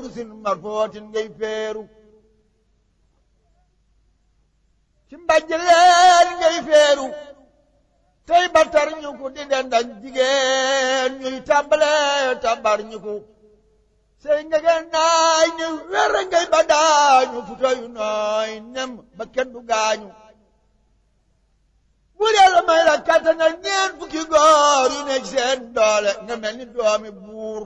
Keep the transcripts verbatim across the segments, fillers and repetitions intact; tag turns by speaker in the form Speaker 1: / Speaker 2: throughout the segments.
Speaker 1: kursin marfootin ngay feeru ci mbàjjaleen ngay feeru tey batar ñu ko di dendañ jigéen ñuy tàmbale tàmbar ñu ko sey ngegen naay ni wér ngay ba daañu futoyu nooy nem ba kenn du gaañu bu dee la may la kattan ak ñeent fukki góor yu nekk seen doole nga mel ni doomi buur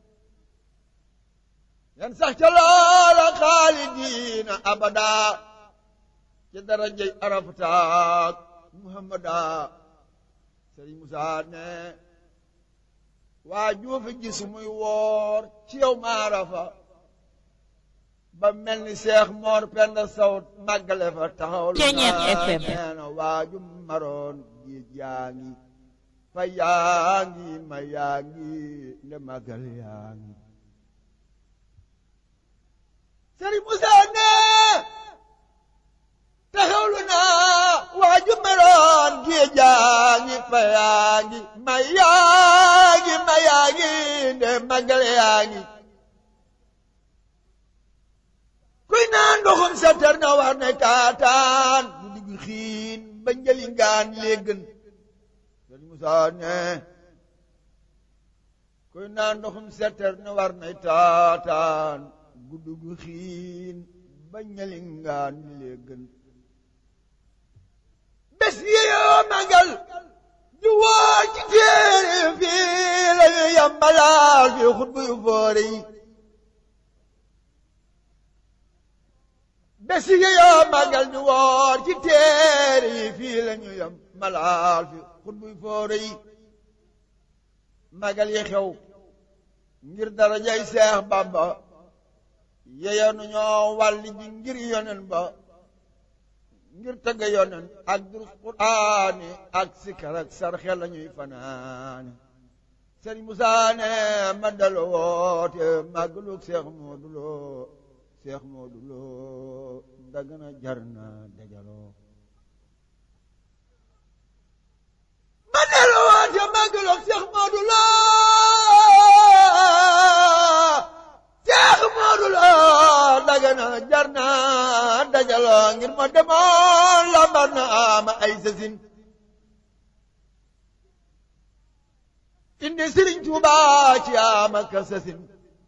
Speaker 1: yan sax ca loola xaalidiina abada ci darajey arafataak muhammada sëriñ Musaa ne waa juufi gis muy woor ci yow maarafa ba mel ni Seex Moor Penda Saw màggale fa taxaw lu nee na waaju maroon géej yaa ngi fa yaa ngi ma yaa ngi nde màggal yaa ngi Sëriñ Musaa ne taxawlu naa waaju maroon géej yaa ngi fa yaa ngi ma yaa ngi ma yaa ngi nde màggal yaa ngi kuy naan ndoxum seter na war ne kaataan bu digg xiin ba njëli ngaan léegën Sëriñ Musaa ne kuy naan ndoxum seter na war ne taataan bu digg xiin ba njëli ngaan léegën bés yi yoo magal di woo ci téere fii la ñu yambalaal fi xutbu yu foore yi bés yi yoo magal di woo ci téere yi fii la ñu yambalaal fi xutbu yu foore yi magal yi xew ngir darajay Seex Bamba yeyanu ñoo wàlli ji ngir yonen ba ngir tëgg yonen ak durus quraani ak sikar ak sarxe la ñuy fanaani Sëriñ Musaa ne ma dalo woote màggalug Seex Moodu Lo Seex Moodu Lo Dagana jar na dajaloo ma dalo woote màggalug Seex Moodu Lo Seex Moodu Lo Dagana jar na dajaloo ngir ma demoon lambar na ama ay sasin indi Sëriñ Tuubaa ci ama ka sasin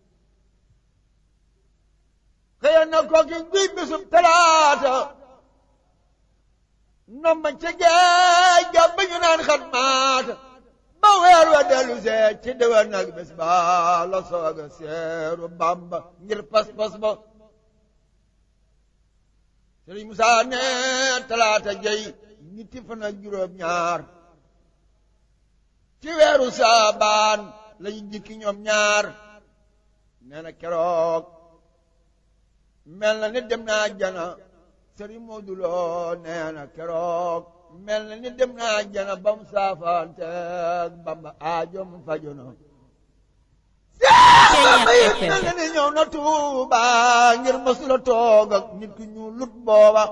Speaker 1: xëya na kooki guy bisub talaata nomba ca géej ga ba ñu naan xat maata ba weer wa dellu see ci déwén nag bés ba la sooga seeru Bamba ngir pas-pas ba Sëriñ Musaa ne talaata jey ñetti fan ak juróom ñaar ci weeru saabaan lañu jikki ñoom ñaar nee na keroog mel na ni dem naa jana Sëriñ Moodu Lo nee na keroog mel na ni dem naa jana ba mu saafaanteeg Bamba aajom fajono Bamba it mel na ni ñëw na Tuuba ngir masula toog ak nit ku ñu lut booba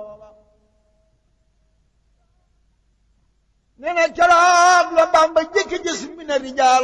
Speaker 1: nee na keroog la Bamba jëkki gis mi na rijaal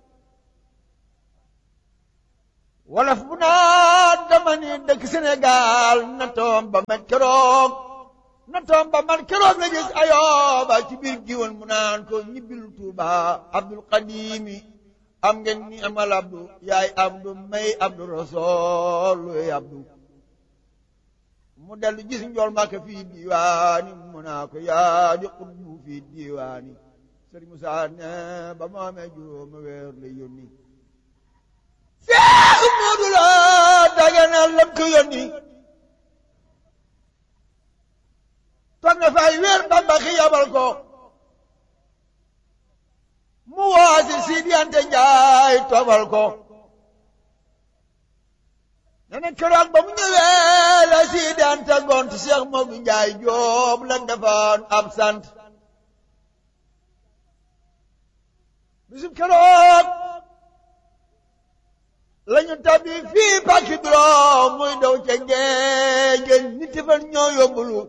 Speaker 1: wolof bu naa dama ni dëkk Sénégal na toom ba man keroog na toom ba man keroog la gis Ayooba ci biir giwoon mu naan ko ñibbil Tuuba Abdul Qadimi am ngeen ni amal Abdu yaay Abdu may Abdu Rasool luy Abdu mu dellu gis njool Màkka fii diiwaani mu naa ko yaa di xutbu fii diiwaani Sëriñ Musaa ne ba mu amee juróomi weer la yónni Seex Moodu Lo Dagana lam ko yónni toog na fay weer Bamba xiyabal ko mu waasi Sidi Anta Njaay tobal ko nene keroog ba mu ñëwee la Sidi Anta gont Seex Moodu Njaay Jóob la defoon ab sant bisub keroog lañu tabbi fii pàkki Duroo muy daw ca géej nit fan ñoo yóbbulu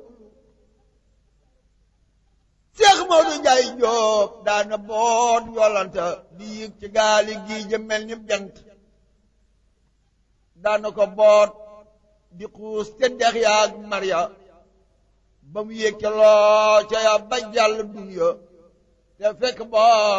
Speaker 1: Seex Moodu Njaay Jóob daana boot yoolanta di yëg ci gaali gi ja mel ni jant daana ko boot di xuus te dex yaag Maria ba mu yëkkaloo ca ya ba jàll dunya te fekk boo